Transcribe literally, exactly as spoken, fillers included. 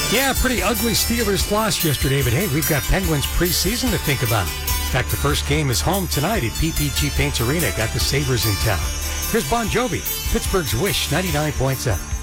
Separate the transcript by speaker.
Speaker 1: Yeah, pretty ugly Steelers loss yesterday, but hey, we've got Penguins preseason to think about. In fact, the first game is home tonight at P P G Paints Arena. Got the Sabres in town. Here's Bon Jovi, Pittsburgh's Wish, ninety-nine point seven.